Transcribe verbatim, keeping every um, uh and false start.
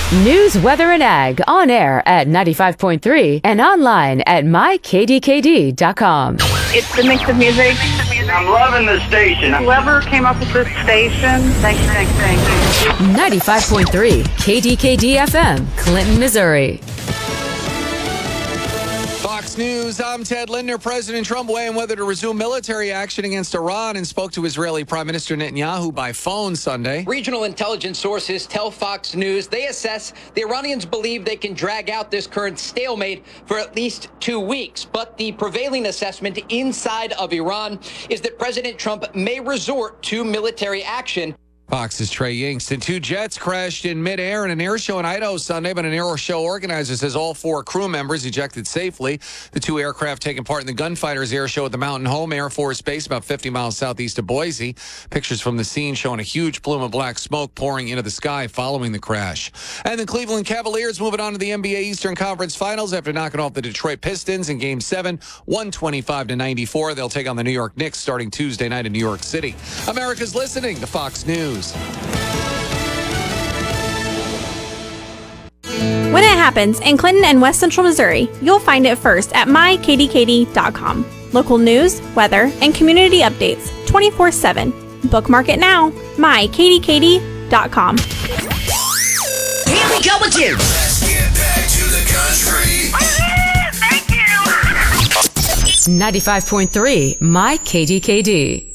News, weather, and ag on air at ninety-five point three and online at my k d k d dot com. It's the mix of music. I'm loving the station. Whoever came up with this station, thank you, thank you, thank you. ninety-five point three K D K D F M, Clinton, Missouri. Fox News, I'm Ted Linder. President Trump weighing whether to resume military action against Iran and spoke to Israeli Prime Minister Netanyahu by phone Sunday. Regional intelligence sources tell Fox News they assess the Iranians believe they can drag out this current stalemate for at least two weeks. But the prevailing assessment inside of Iran is that President Trump may resort to military action. Fox's Trey Yingsten. Two jets crashed in midair in an air show in Idaho Sunday, but an air show organizer says all four crew members ejected safely. The two aircraft taking part in the Gunfighters air show at the Mountain Home Air Force Base about fifty miles southeast of Boise. Pictures from the scene showing a huge plume of black smoke pouring into the sky following the crash. And the Cleveland Cavaliers moving on to the N B A Eastern Conference Finals after knocking off the Detroit Pistons in Game seven, one twenty-five to ninety-four. They'll take on the New York Knicks starting Tuesday night in New York City. America's listening to Fox News. When it happens in Clinton and West Central Missouri, you'll find it first at my k d k d dot com. Local news, weather, and community updates twenty-four seven. Bookmark it now, my k d k d dot com. Here we go again. Let's get back to the country. Thank you. ninety-five point three My K D K D.